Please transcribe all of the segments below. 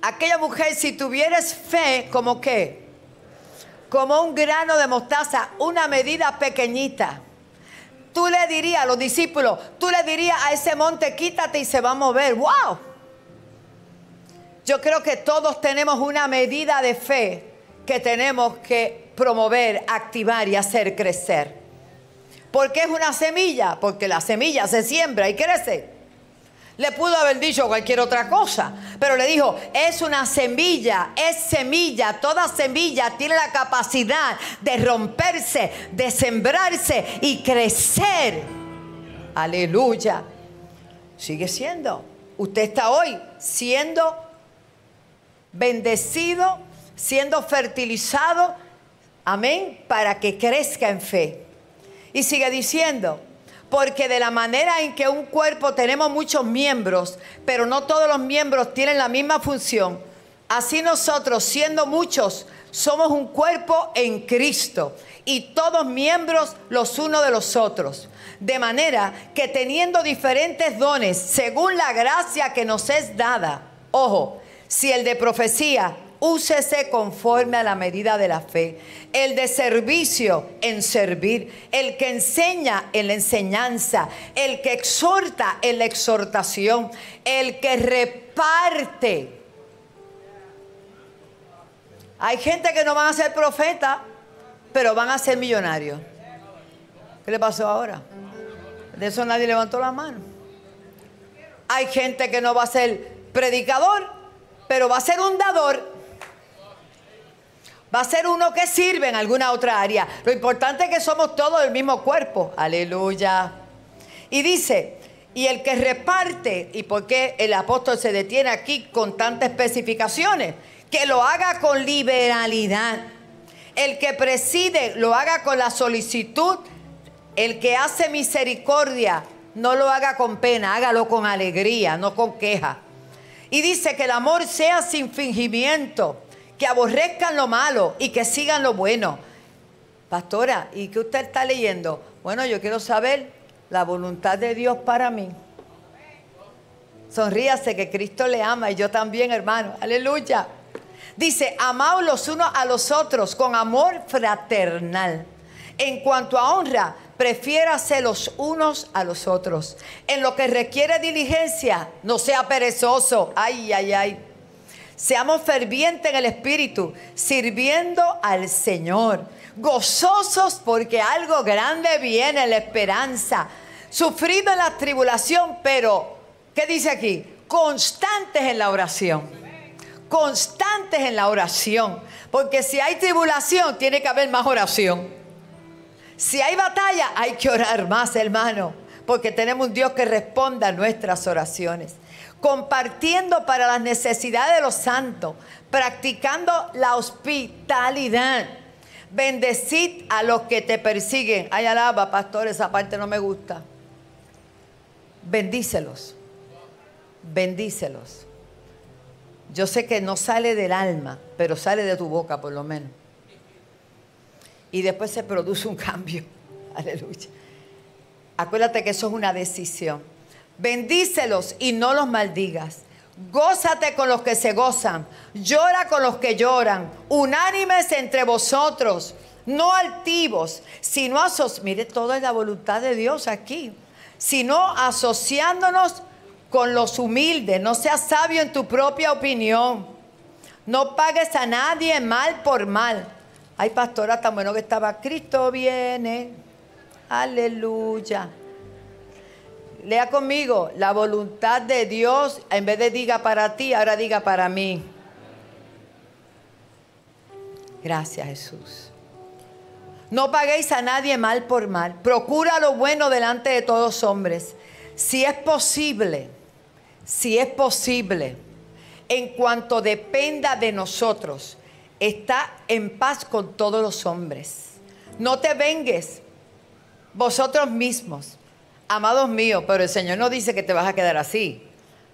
aquella mujer, si tuvieras fe, ¿como qué? Como un grano de mostaza, una medida pequeñita. Tú le dirías a los discípulos, tú le dirías a ese monte, quítate y se va a mover. ¡Wow! Yo creo que todos tenemos una medida de fe que tenemos que promover, activar y hacer crecer. ¿Por qué es una semilla? Porque la semilla se siembra y crece. Le pudo haber dicho cualquier otra cosa, pero le dijo, es una semilla, es semilla. Toda semilla tiene la capacidad de romperse, de sembrarse y crecer. Aleluya. Sigue siendo. Usted está hoy siendo bendecido, siendo fertilizado, amén, para que crezca en fe. Y sigue diciendo, porque de la manera en que un cuerpo tenemos muchos miembros, pero no todos los miembros tienen la misma función, así nosotros, siendo muchos, somos un cuerpo en Cristo y todos miembros los unos de los otros. De manera que teniendo diferentes dones, según la gracia que nos es dada, ojo, si el de profecía, úsese conforme a la medida de la fe. El de servicio, en servir. El que enseña, en la enseñanza. El que exhorta, en la exhortación. El que reparte. Hay gente que no van a ser profetas, pero van a ser millonarios. ¿Qué le pasó ahora? De eso nadie levantó la mano. Hay gente que no va a ser predicador, pero va a ser un dador. Va a ser uno que sirve en alguna otra área. Lo importante es que somos todos del mismo cuerpo. Aleluya. Y dice, y el que reparte, ¿y por qué el apóstol se detiene aquí con tantas especificaciones? Que lo haga con liberalidad. El que preside, lo haga con la solicitud. El que hace misericordia, no lo haga con pena, hágalo con alegría, no con queja. Y dice que el amor sea sin fingimiento, que aborrezcan lo malo y que sigan lo bueno. Pastora, ¿y qué usted está leyendo? Bueno, yo quiero saber la voluntad de Dios para mí. Sonríase que Cristo le ama y yo también, hermano. Aleluya. Dice, amaos los unos a los otros con amor fraternal. En cuanto a honra, prefiérase los unos a los otros. En lo que requiere diligencia, no sea perezoso. Ay, ay, ay. Seamos fervientes en el espíritu, sirviendo al Señor. Gozosos porque algo grande viene, la esperanza. Sufrido en la tribulación, pero, ¿qué dice aquí? Constantes en la oración. Constantes en la oración. Porque si hay tribulación, tiene que haber más oración. Si hay batalla, hay que orar más, hermano. Porque tenemos un Dios que responda a nuestras oraciones. Compartiendo para las necesidades de los santos, practicando la hospitalidad. Bendecid a los que te persiguen. Ay, alaba, pastor, esa parte no me gusta. Bendícelos. Bendícelos. Yo sé que no sale del alma, pero sale de tu boca por lo menos. Y después se produce un cambio. Aleluya. Acuérdate que eso es una decisión. Bendícelos y no los maldigas. Gózate con los que se gozan. Llora con los que lloran. Unánimes entre vosotros. No altivos, sino mire, todo es la voluntad de Dios aquí. Sino asociándonos con los humildes. No seas sabio en tu propia opinión. No pagues a nadie mal por mal. Ay, pastora, tan bueno que estaba. Cristo viene. Aleluya. Lea conmigo, la voluntad de Dios, en vez de diga para ti, ahora diga para mí. Gracias, Jesús. No paguéis a nadie mal por mal. Procura lo bueno delante de todos los hombres. Si es posible, en cuanto dependa de nosotros, está en paz con todos los hombres. No te vengues vosotros mismos. Amados míos, pero el Señor no dice que te vas a quedar así.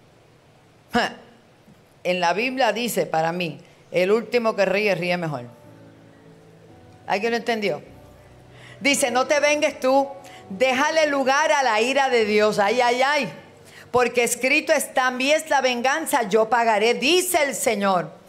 En la Biblia dice, para mí, el último que ríe, ríe mejor. ¿Alguien lo entendió? Dice, no te vengues tú, déjale lugar a la ira de Dios. Ay, ay, ay. porque escrito está: a mí es la venganza, yo pagaré, dice el Señor.